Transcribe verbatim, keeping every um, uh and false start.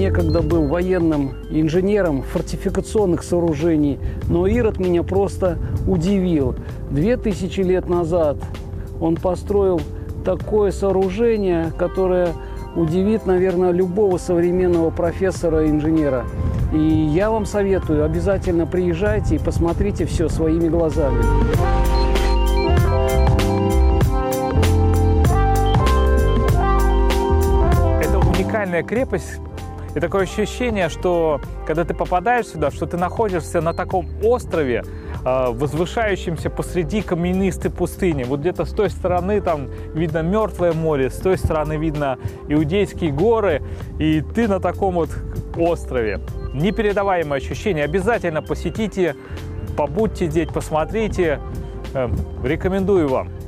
некогда был военным инженером фортификационных сооружений, но Ирод меня просто удивил. Две тысячи лет назад он построил такое сооружение, которое удивит, наверное, любого современного профессора-инженера. И я вам советую, обязательно приезжайте и посмотрите все своими глазами. Это уникальная крепость. И такое ощущение, что когда ты попадаешь сюда, что ты находишься на таком острове, возвышающемся посреди каменистой пустыни. Вот где-то с той стороны там видно Мертвое море, с той стороны видно Иудейские горы, и ты на таком вот острове. Непередаваемое ощущение. Обязательно посетите, побудьте здесь, посмотрите. Рекомендую вам.